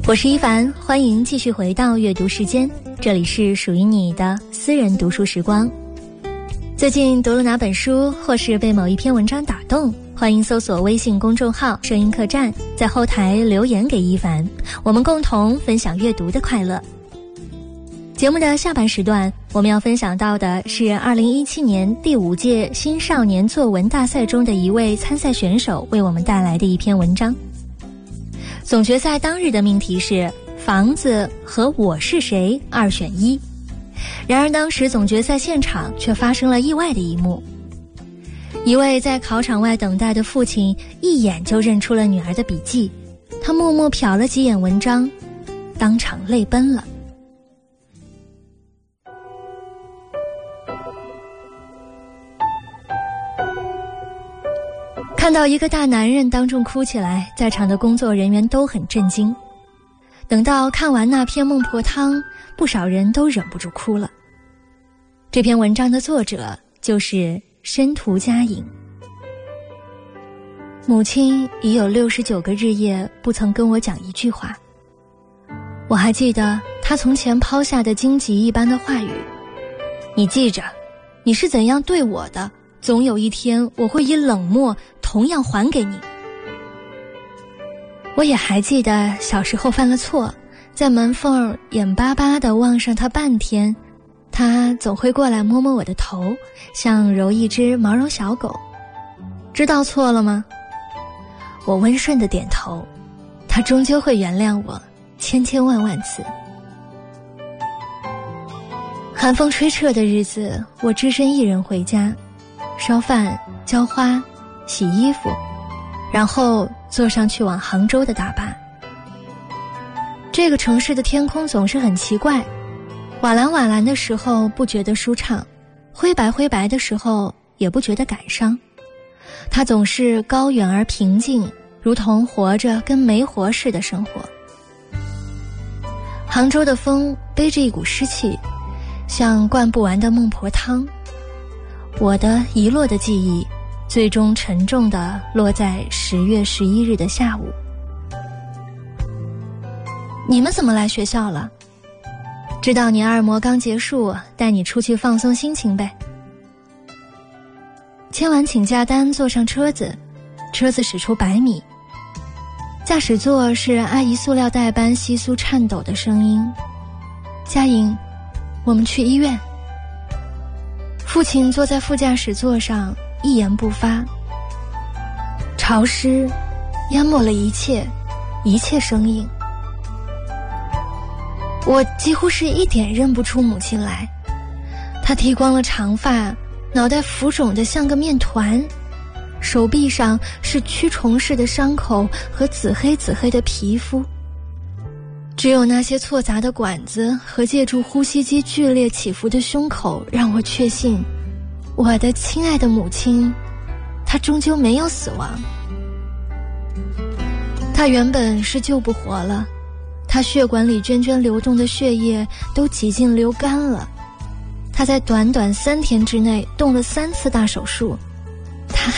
我是一凡，欢迎继续回到阅读时间，这里是属于你的私人读书时光。最近读了哪本书，或是被某一篇文章打动，欢迎搜索微信公众号声音客栈，在后台留言给一凡，我们共同分享阅读的快乐。节目的下半时段，我们要分享到的是2017年第5届新少年作文大赛中的一位参赛选手为我们带来的一篇文章。总决赛当日的命题是房子和我是谁2选1，然而当时总决赛现场却发生了意外的一幕。一位在考场外等待的父亲一眼就认出了女儿的笔记，他默默瞟了几眼文章，当场泪奔了。看到一个大男人当众哭起来，在场的工作人员都很震惊。等到看完那篇孟婆汤，不少人都忍不住哭了。这篇文章的作者就是申屠嘉颖。母亲已有69个日夜不曾跟我讲一句话。我还记得她从前抛下的荆棘一般的话语：你记着，你是怎样对我的，总有一天我会以冷漠同样还给你。我也还记得小时候犯了错，在门缝眼巴巴地望上他半天，他总会过来摸摸我的头，像揉一只毛绒小狗。知道错了吗？我温顺地点头，他终究会原谅我千千万万次。寒风吹彻的日子，我只身一人回家，烧饭、浇花、洗衣服，然后坐上去往杭州的大巴。这个城市的天空总是很奇怪，瓦蓝瓦蓝的时候不觉得舒畅，灰白灰白的时候也不觉得感伤。它总是高远而平静，如同活着跟没活似的生活。杭州的风背着一股湿气，像灌不完的孟婆汤。我的遗落的记忆最终沉重地落在10月11日的下午。你们怎么来学校了？知道你二模刚结束，带你出去放松心情呗。签完请假单，坐上车子，车子驶出100米，驾驶座是阿姨塑料袋般窸窣颤抖的声音：嘉颖，我们去医院。父亲坐在副驾驶座上，一言不发。潮湿淹没了一切声音。我几乎是一点认不出母亲来，她剃光了长发，脑袋浮肿得像个面团，手臂上是蛆虫似的伤口和紫黑的皮肤。只有那些错杂的管子和借助呼吸机剧烈起伏的胸口，让我确信我的亲爱的母亲，她终究没有死亡。她原本是救不活了，她血管里涓涓流动的血液都几近流干了。她在短短3天之内动了3次大手术，她